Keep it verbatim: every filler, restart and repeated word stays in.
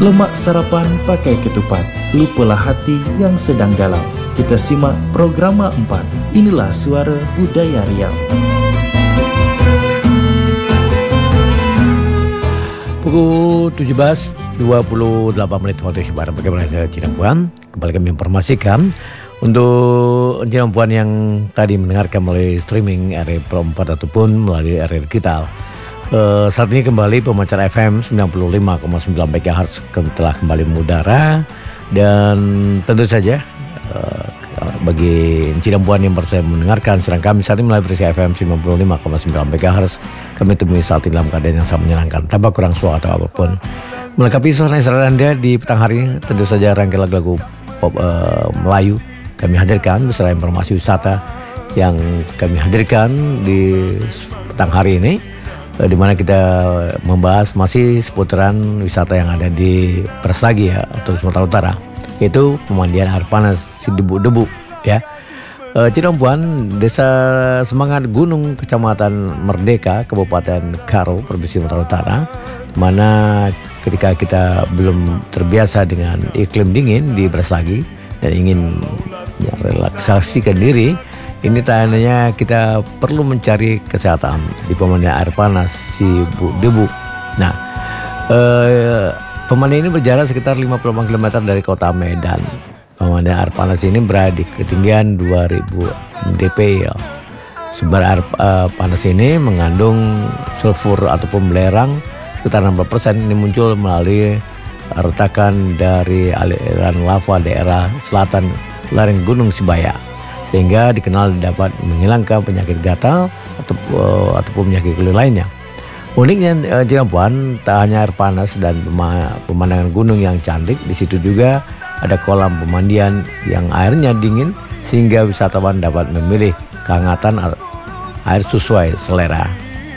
Lemak sarapan pakai ketupat, lupalah hati yang sedang galau. Kita simak program empat. Inilah Suara Budaya Riau. Pukul tujuh belas dua puluh delapan menit waktu Indonesia Barat. Bagaimana saya Cina Puan? Kembali kami informasikan untuk Cina Puan yang tadi mendengarkan melalui streaming R R Pro empat ataupun melalui R R Digital. Uh, saat ini kembali pemancar F M sembilan puluh lima koma sembilan megahertz telah kembali mengudara, dan tentu saja uh, bagi Cina Puan yang bersama mendengarkan siaran kami saat ini melalui frekuensi F M sembilan puluh lima koma sembilan megahertz, kami temui saat ini dalam keadaan yang sangat menyenangkan tanpa kurang suara atau apapun. Melengkapi suara istirahat Anda di petang hari, tentu saja rangkaian lagu-lagu pop uh, Melayu kami hadirkan beserta informasi wisata yang kami hadirkan di petang hari ini, uh, di mana kita membahas masih seputaran wisata yang ada di Persagi ya, atau Sumatera Utara, yaitu pemandian air panas si debu-debu ya. Uh, Cinompuan, Desa Semangat Gunung, Kecamatan Merdeka, Kabupaten Karo, Provinsi Sumatera Utara, mana ketika kita belum terbiasa dengan iklim dingin di Persagi dan ingin ya, relaksasikan diri, ini tandanya kita perlu mencari kesehatan di pemandian air panas si debu. Nah, eh, pemandian ini berjarak sekitar lima puluh lima kilometer dari kota Medan. Pemandian air panas ini berada di ketinggian dua ribu mdp ya. Sumber air uh, panas ini mengandung sulfur ataupun belerang sekitar enam puluh persen. Ini muncul melalui retakan dari aliran lava daerah selatan lereng Gunung Sibaya, sehingga dikenal dapat menghilangkan penyakit gatal atau, uh, ataupun penyakit kulit lainnya. Uniknya uh, Cinompuan, tak hanya air panas dan pemandangan gunung yang cantik, di situ juga ada kolam pemandian yang airnya dingin sehingga wisatawan dapat memilih kehangatan air sesuai selera.